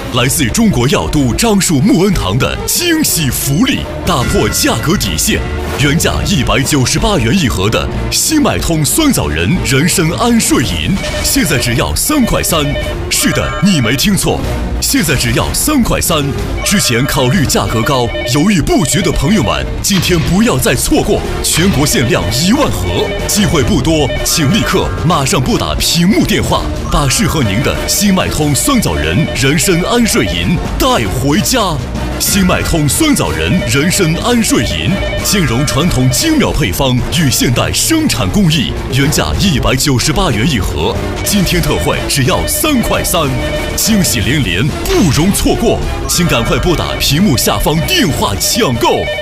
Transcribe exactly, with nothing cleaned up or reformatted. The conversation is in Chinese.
来自中国药都樟树木恩堂的惊喜福利，打破价格底线，原价一百九十八元一盒的新脉通酸枣仁人参安睡饮，现在只要三块三。是的，你没听错，现在只要三块三。之前考虑价格高、犹豫不决的朋友们，今天不要再错过，全国限量一万盒，机会不多，请立刻马上拨打屏幕电话，把适合您的新脉通酸枣仁人参安睡饮带回家。新脉通酸枣仁人参安睡饮，兼容传统精妙配方与现代生产工艺，原价一百九十八元一盒，今天特惠只要三块三，惊喜连连，不容错过，请赶快拨打屏幕下方电话抢购。